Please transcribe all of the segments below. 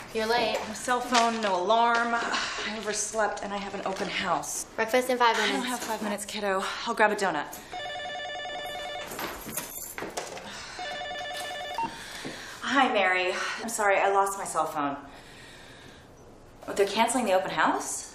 You're late. No cell phone, no alarm. I overslept and I have an open house. Breakfast in 5 minutes. I don't have 5 minutes, kiddo. I'll grab a donut. Hi, Mary. I'm sorry, I lost my cell phone. What, they're canceling the open house?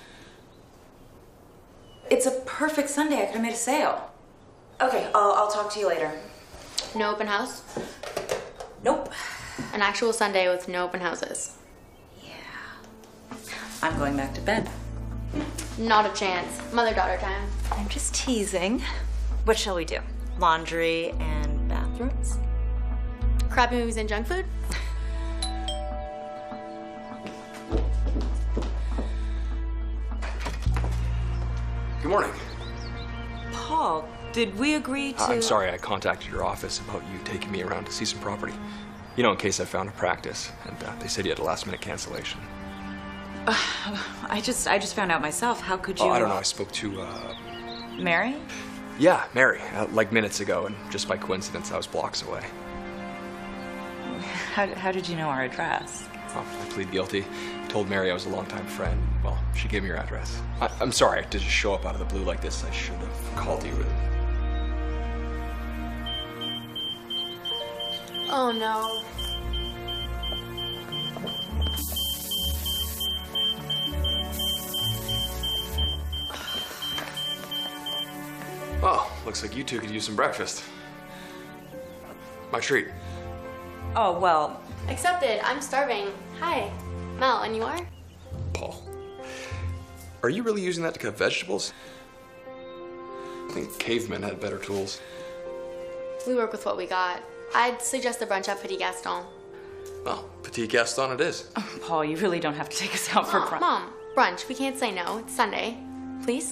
It's a perfect Sunday. I could have made a sale. Okay, I'll talk to you later. No open house? Nope. An actual Sunday with no open houses. Yeah. I'm going back to bed. Not a chance. Mother-daughter time. I'm just teasing. What shall we do? Laundry and bathrooms? Crappy movies and junk food? Good morning. Paul, did we agree to... I'm sorry I contacted your office about you taking me around to see some property. You know, in case I found a practice, and they said you had a last-minute cancellation. I just found out myself. How could you... Oh, I don't know. I spoke to, Mary? Yeah, Mary, like minutes ago, and just by coincidence, I was blocks away. How did you know our address? Oh, I plead guilty. Told Mary I was a longtime friend. Well, she gave me your address. I'm sorry to just show up out of the blue like this. I should have called you. Oh, no. Oh, looks like you two could use some breakfast. My treat. Oh, well... Accepted. I'm starving. Hi. Mel, and you are? Paul. Are you really using that to cut vegetables? I think cavemen had better tools. We work with what we got. I'd suggest the brunch at Petit Gaston. Well, Petit Gaston it is. Oh, Paul, you really don't have to take us out for brunch. Mom, brunch. We can't say no. It's Sunday. Please?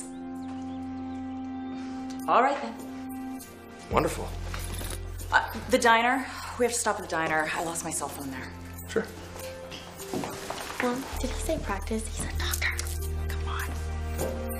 All right, then. Wonderful. The diner. We have to stop at the diner. I lost my cell phone there. Sure. Mom, did he say practice? He said talk